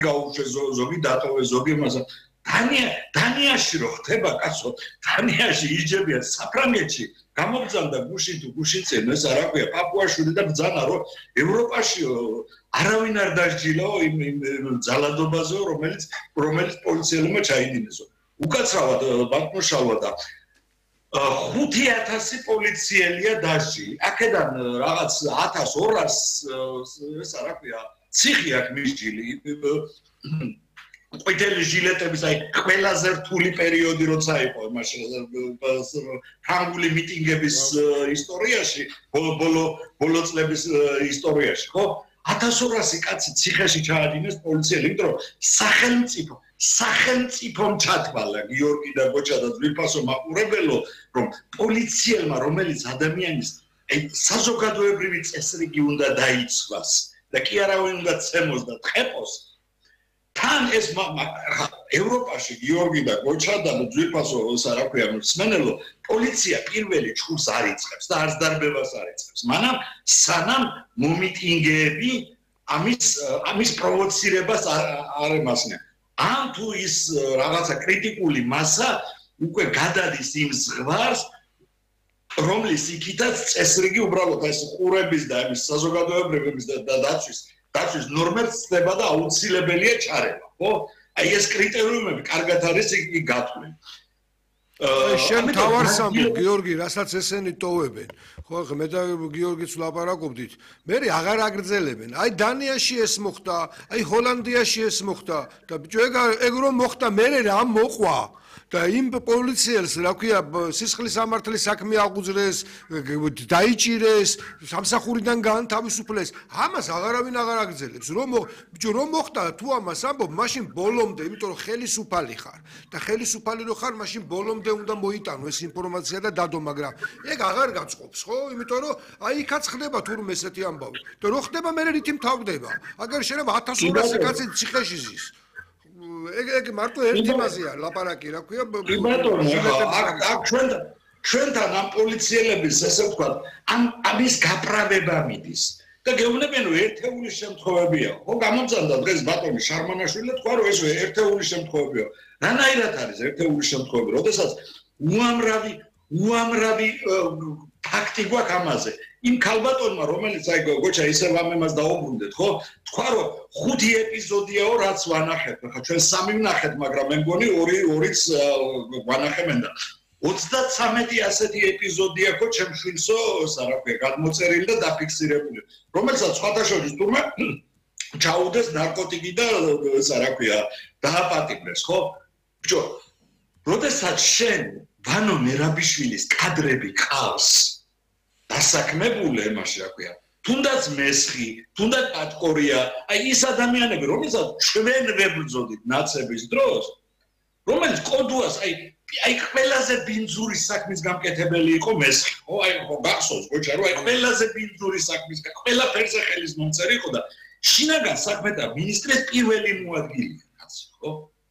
გაუშვე ზოგი დატოვე ზოგი მასა დანიაში რო ხდება კაცო დანიაში იჯებიან საფრანგეთში გამოგზავნა გუშინ თუ გუშინწინ ეს არ აკვია პაპუაშვილი და ბძანა რომ ევროპაში არავინ არ დასჯილა იმ ძალადობაზე რომელიც პოლიციელებმა ჩაიდინესო უკაცრავად ბატონშალვა და 5000 პოლიციელია დასჯილი აქედან რაღაც 1200 ეს არ აკვია ციხი აქვს მისჯილი ყვითელი ჟილეტების აი ყველაზე რთული პერიოდი როცა იყო მაშინ ფრანგული მიტინგების ისტორიაში ბოლო წლების ისტორიაში ხო 1200 კაცი ციხეში ჩაადინეს პოლიციელი იმიტომ რომ სახელმწიფომ ჩათვალა გიორგი და გოჩა და ძვირფასო მაყურებელო რომ პოლიციელმა რომელიც ადამიანის საზოგადოებრივი წესრიგი უნდა დაიცვას და კი არავინ უნდა ცემოს და თხეპოს თან ეს ევროპაში გიორგი და გოჩა და ძვირფასო არ აქვია მსმენელო პოლიცია პირველი ჩხუბს არ იწყებს და არც დარბევას არ იწყებს მანამ სანამ მომიტინგეები ამის პროვოცირებას არ ემასნიან ამ თუ ის რაღაცა კრიტიკული მასა უკვე გადადის იმ ზღვარს რომლის იქითაც წესრიგი უბრალოდ ეს ყურების და ამის საზოგადოებრივების და დაცვის ნორმებს ხდება და აუცილებელია ჩარევა, ხო? აი ეს კრიტერიუმები კარგად არის იქ გათვლილი. შენ თავარს ამბობ გიორგი, რასაც ესენი ტოვებენ. ხო, მე და გიორგიც ვლაპარაკობდით. მე აღარ აგრძელებენ. აი დანიაში ეს მოხდა, აი ჰოლანდიაში ეს მოხდა და ბიჭო ეგ რომ მოხდა, მე რა მოყვა? და იმ პოლიციელს რა ქვია სისხლის სამართლის საქმე აღუძრეს დაიჭირეს სამსახურიდან გაანთავისუფლეს ამას აღარავინ აღარ აგრძელებს რომ მოხდა თუ ამას ამბობ მაშინ ბოლომდე იმიტომ რომ ხელისუფალი ხარ და ხელისუფალი რო ხარ მაშინ ბოლომდე უნდა მოიტანო ეს ინფორმაცია და დადო მაგრამ ეგ აღარ გაწყობს ხო იმიტომ რომ აი იქაც ხდება თურმე ესეთი ამბავი და რო ხდება მე რითი მთავრდება აგერ შეიძლება 1200 კაცი ციხეში ზის ეგ მარტო ერთი მასია ლაპარაკი რა ქვია კი ბატონო აქ ჩვენთან ამ პოლიციელების ესე ვთქვათ ამის გაправება მიდის და გეუბნებიან რომ ერთეულის შემთხვევებია ხო გამომწანდა დღეს ბატონი შარმანაშვილი თქვა რომ ეს ერთეულის შემთხვევებია რანაირად არის ერთეულის შემთხვევები როდესაც უამრავი ფაქტი გვაქვს ამაზე იმ ქალბატონმა რომელიც აი გოჩა ისევ ამებას დაუბრუნდეთ ხო თქვა რომ 5 ეპიზოდიაო რაც ვანახეთ ხა ჩვენ 3 ვნახეთ მაგრამ მე მგონი 2-იც ვანახებენ და 33 ასეთი ეპიზოდია ხო ჩემ შვილსო რა ქვია გადმოწერილი და დაფიქსირებული რომელსაც სხვათა შორის თურმე ჩაუდეს ნარკოტიკი და რა ქვია დააპატიმრეს ხო ბჭო როდესაც შენ ვანო მერაბიშვილის კადრები ყავს დასაქმებული ემაში რა ქვია თუნდაც მესხი თუნდაც პატკორია აი ის ადამიანები რომელსაც ჩვენ ვებრძოდით ნაცების დროს რომელიც კოდუას აი ყველაზე ბინძური საქმის გამკეთებელი იყო მესხი ხო აი ხო გახსოვს გოჩა რომ აი ყველაზე ბინძური საქმის ყველა ფერზე ხელის მომწერი იყო და შინაგან საქმეთა მინისტრის პირველი მოადგილე კაცი ხო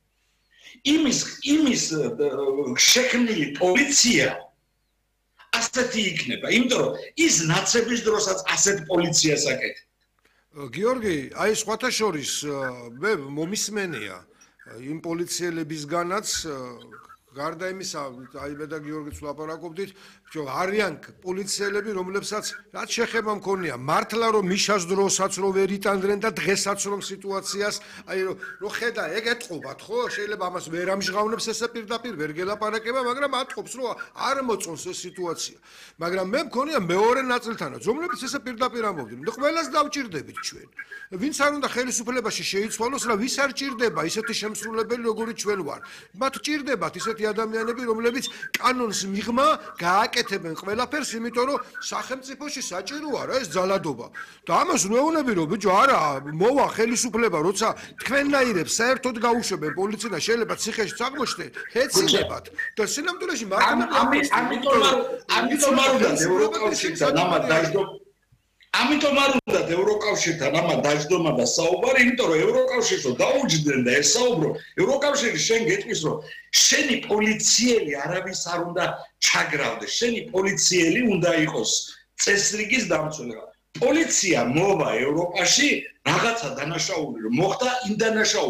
იმის შექმნილი პოლიცია ასეთი იქნება, იმიტომ რომ ის ნაცების დროსაც ასეთ პოლიციას აკეთებს. გიორგი, აი სხვათა შორის მე მომისმენია იმ პოლიციელებისგანაც გარდა იმისა, აი მე და გიორგიც ვლაპარაკობდით, არიან პოლიციელები, რომლებსაც რაც შეხება მქონია, მართლა რომ მიშას დროსაც რომ ვერ იტანდნენ და დღესაც რომ სიტუაციას, აი რომ ხედა, ეგ ეთყობათ, ხო? შეიძლება ამას ვერ ამჟღავნებს ესე პირდაპირ ვერ გელაპარაკება, მაგრამ ათყობს, რომ არ მოწონს ეს სიტუაცია. მაგრამ მე მქონია მეორე ნაწილთანაც, რომლებიც ესე პირდაპირ ამბობდნენ, და ყველას დავჭირდებით ჩვენ. ვინც არ უნდა ხელისუფლებაში შეიცვალოს, რა ვის არ ჭირდება ისეთი შემსრულებელი, როგორიც ჩვენ ვარ. მათ ჭირდებათ ისეთი ადამიანები, რომლებიც კანონს მიღმა გააკეთებენ ყველაფერს, იმიტომ რომ სახელმწიფოში საჭიროა რა ეს ძალადობა. და ამას ვეუბნები რომ ბიჭო, არა, მოვა ხელისუფლება, როცა თქვენნაირებს საერთოდ გაუშვებენ პოლიცია, შეიძლება ციხეში წაგმოჩნდე, ეცინებათ. და სინამდვილეში ამიტომ არ უნდა ევროკავშირთან ამა დაждდომა და საუბარი, იმიტომ რომ ევროკავშირს რომ დაუჯდნენ და ესაუბრო, ევროკავშირი შენ გეტყვის რომ შენი პოლიციელი არავის არ უნდა ჩაგრავდეს, შენი პოლიციელი უნდა იყოს წესრიგის დამცველი. პოლიცია მოვა ევროპაში რაღაცა დანაშაული რომ მოხდა იმ დანაშაულს